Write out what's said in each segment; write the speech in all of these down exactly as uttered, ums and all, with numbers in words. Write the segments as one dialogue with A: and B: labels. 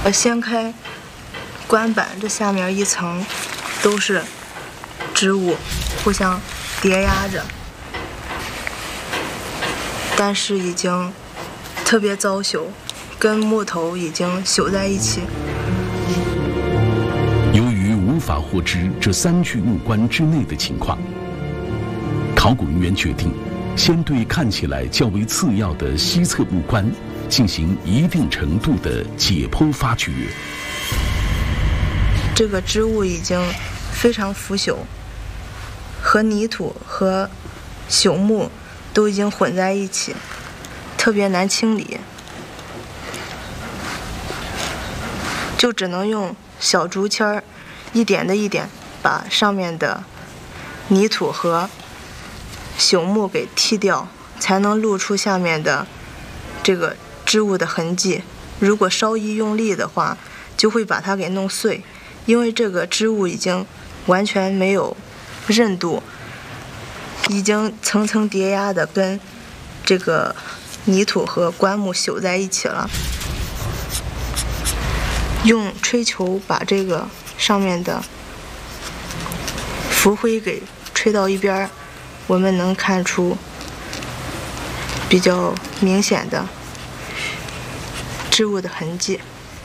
A: 呃，掀开棺板，这下面一层都是织物，互相叠压着，但是已经特别糟朽，跟木头已经朽在一起。
B: 由于无法获知这三具木棺之内的情况，考古人员决定先对看起来较为次要的西侧木棺进行一定程度的解剖发掘。
A: 这个织物已经非常腐朽，和泥土和朽木都已经混在一起，特别难清理，就只能用小竹签儿一点的一点把上面的泥土和朽木给剔掉，才能露出下面的这个织物的痕迹。如果稍一用力的话，就会把它给弄碎，因为这个织物已经完全没有韧度，已经层层叠压的跟这个泥土和棺木朽在一起了。用吹球把这个上面的浮灰给吹到一边，我们能看出比较明显的织物的痕迹。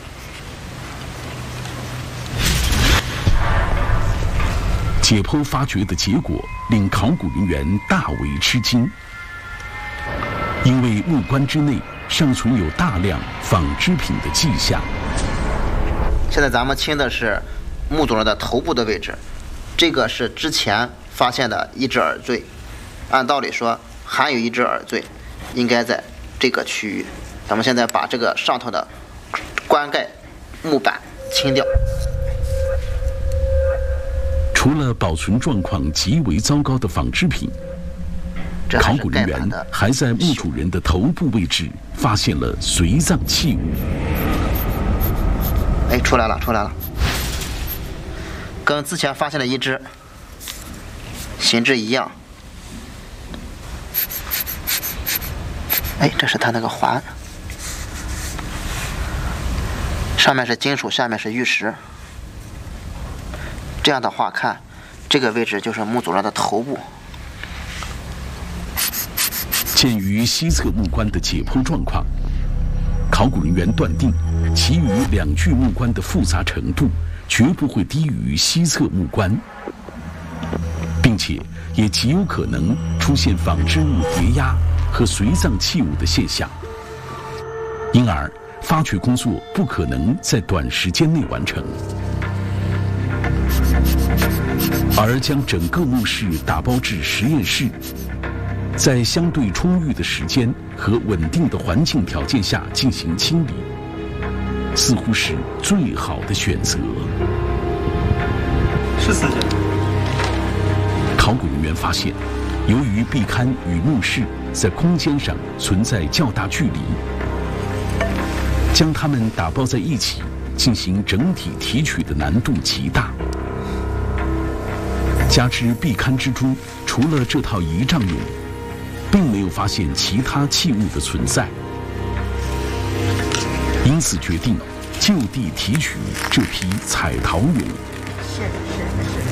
B: 解剖发掘的结果令考古人员大为吃惊，因为木棺之内尚存有大量纺织品的迹象。
C: 现在咱们清的是墓主人的头部的位置，这个是之前发现的一只耳坠，按道理说还有一只耳坠，应该在这个区域。咱们现在把这个上头的棺盖木板清掉。
B: 除了保存状况极为糟糕的纺织品，考古人员还在墓主人的头部位置发现了随葬器物。
C: 哎，出来了，出来了，跟之前发现的一只形制一样。哎，这是它那个环，上面是金属，下面是玉石。这样的话看，这个位置就是墓主人的头部。
B: 鉴于西侧木棺的解剖状况，考古人员断定，其余两具木棺的复杂程度绝不会低于西侧木棺，并且也极有可能出现纺织物叠压和随葬器物的现象。因而，发掘工作不可能在短时间内完成。而将整个墓室打包至实验室，在相对充裕的时间和稳定的环境条件下进行清理，似乎是最好的选择。
D: 是死者。
B: 考古人员发现，由于壁龛与墓室在空间上存在较大距离，将它们打包在一起进行整体提取的难度极大。加之壁龛之中除了这套仪仗俑，并没有发现其他器物的存在，因此决定就地提取这批彩陶俑。
A: 是的，是的，是的。